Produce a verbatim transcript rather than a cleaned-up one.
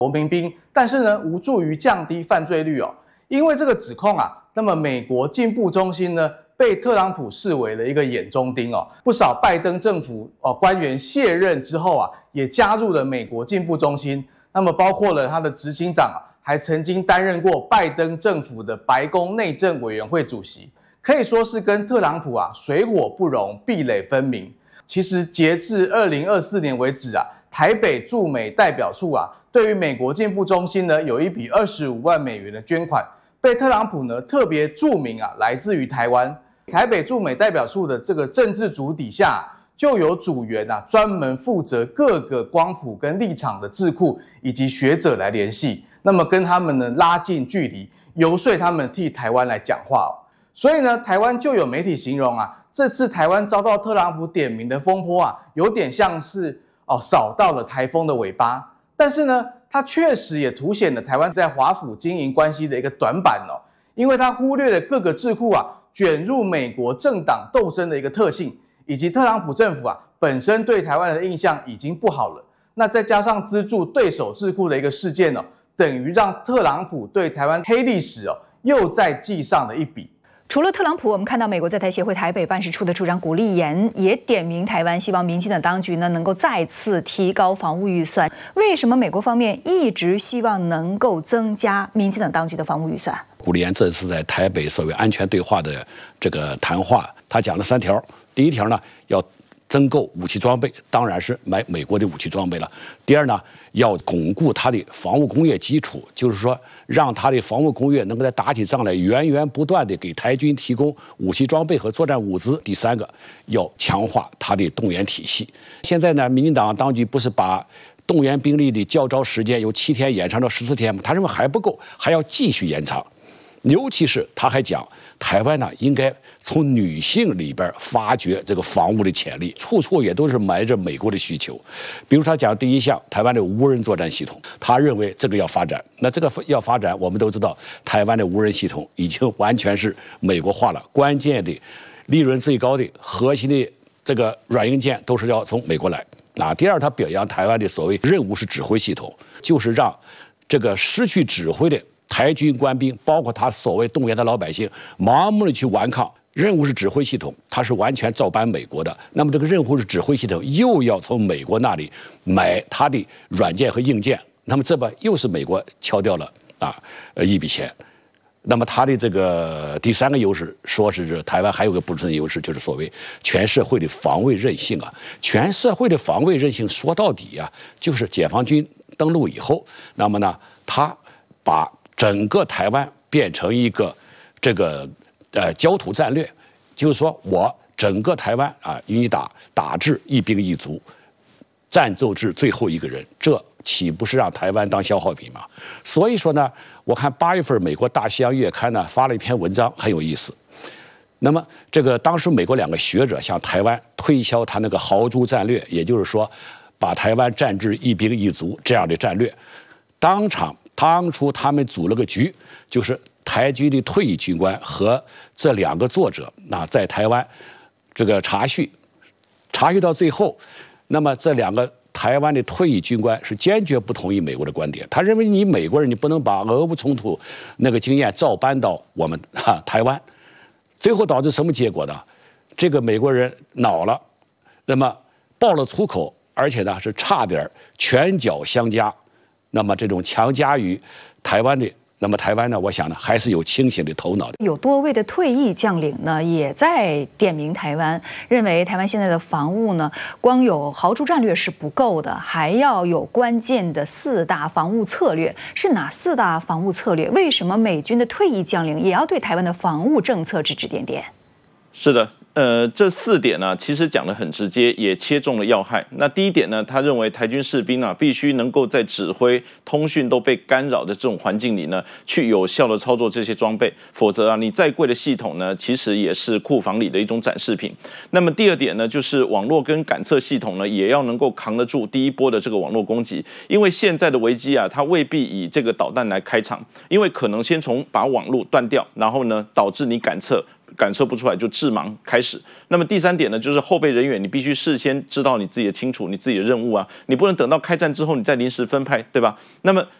国民兵，但是呢，无助于降低犯罪率哦。因为这个指控啊，那么美国进步中心呢，被特朗普视为了一个眼中钉哦。不少拜登政府哦官员卸任之后啊，也加入了美国进步中心。那么包括了他的执行长啊，还曾经担任过拜登政府的白宫内政委员会主席，可以说是跟特朗普啊水火不容，壁垒分明。其实截至二零二四年为止啊，台北驻美代表处啊，对于美国进步中心呢，有一笔二十五万美元的捐款，被特朗普呢特别注明啊，来自于台湾。台北驻美代表处的这个政治组底下，就有组员啊，专门负责各个光谱跟立场的智库以及学者来联系，那么跟他们呢拉近距离，游说他们替台湾来讲话哦。所以呢，台湾就有媒体形容啊，这次台湾遭到特朗普点名的风波啊，有点像是哦扫到了台风的尾巴。但是呢，它确实也凸显了台湾在华府经营关系的一个短板哦，因为它忽略了各个智库啊卷入美国政党斗争的一个特性，以及特朗普政府啊本身对台湾的印象已经不好了。那再加上资助对手智库的一个事件哦，等于让特朗普对台湾黑历史哦又再记上了一笔。 除了特朗普，我们看到美国在台协会台北办事处的处长古立言也点名台湾，希望民进党当局呢能够再次提高防务预算。为什么美国方面一直希望能够增加民进党当局的防务预算？ 古立言这次在台北所谓安全对话的这个谈话，他讲了三条。第一条呢，要增购武器装备，当然是买美国的武器装备了。第二呢，要巩固它的防务工业基础，就是说让它的防务工业能够在打起仗来源源不断地给台军提供武器装备和作战物资。第三个，要强化它的动员体系。现在呢，民进党当局不是把动员兵力的教招时间由七天延长到十四天吗？他认为还不够，还要继续延长。尤其是他还讲，台湾呢应该从女性里边发掘这个防务的潜力，处处也都是埋着美国的需求。比如他讲第一项，台湾的无人作战系统，他认为这个要发展。那这个要发展，我们都知道，台湾的无人系统已经完全是美国化了，关键的、利润最高的、核心的这个软硬件都是要从美国来。啊，第二，他表扬台湾的所谓任务式指挥系统，就是让这个失去指挥的台军官兵，包括他所谓动员的老百姓，盲目的去顽抗。任务式指挥系统，它是完全照搬美国的。那么这个任务式指挥系统又要从美国那里买它的软件和硬件，那么这不又是美国敲掉了啊呃一笔钱。那么它的这个第三个优势，说是台湾还有个不争优势，就是所谓全社会的防卫韧性啊。全社会的防卫韧性说到底啊，就是解放军登陆以后，那么呢，他把整个台湾变成一个这个呃焦土战略，就是说我整个台湾啊与你打，打至一兵一卒，战斗至最后一个人，这岂不是让台湾当消耗品吗？所以说呢，我看八月份美国《大西洋月刊》呢发了一篇文章，很有意思。那么这个当时美国两个学者向台湾推销他那个豪猪战略，也就是说把台湾战至一兵一卒这样的战略，当场。当初他们组了个局，就是台军的退役军官和这两个作者啊，在台湾这个查叙，查叙到最后，那么这两个台湾的退役军官是坚决不同意美国的观点，他认为你美国人你不能把俄乌冲突那个经验照搬到我们哈台湾，最后导致什么结果呢？这个美国人恼了，那么爆了粗口，而且呢是差点拳脚相加。那么这种强加于台湾的，那么台湾呢，我想呢还是有清醒的头脑的。 有多位的退役将领呢，也在点名台湾，认为台湾现在的防务呢，光有豪猪战略是不够的，还要有关键的四大防务策略。是哪四大防务策略？为什么美军的退役将领也要对台湾的防务政策指指点点？ 是的。呃，这四点呢，其实讲得很直接，也切中了要害。那第一点呢，他认为台军士兵啊，必须能够在指挥、通讯都被干扰的这种环境里呢，去有效的操作这些装备，否则啊，你再贵的系统呢，其实也是库房里的一种展示品。那么第二点呢，就是网络跟感测系统呢，也要能够扛得住第一波的这个网络攻击，因为现在的危机啊，它未必以这个导弹来开场，因为可能先从把网络断掉，然后呢，导致你感测。 感受不出来就致盲开始。那么第三点呢，就是后备人员你必须事先知道你自己的清楚，你自己的任务啊，你不能等到开战之后你再临时分派，对吧？那么